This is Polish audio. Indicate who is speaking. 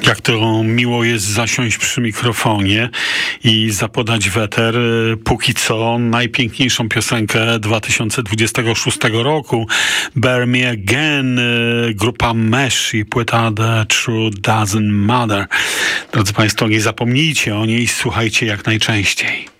Speaker 1: Jak to miło jest zasiąść przy mikrofonie i zapodać w eter póki co najpiękniejszą piosenkę 2026 roku. Bear Me Again, grupa Mesh i płyta The Truth Doesn't Matter. Drodzy Państwo, nie zapomnijcie o niej, słuchajcie jak najczęściej.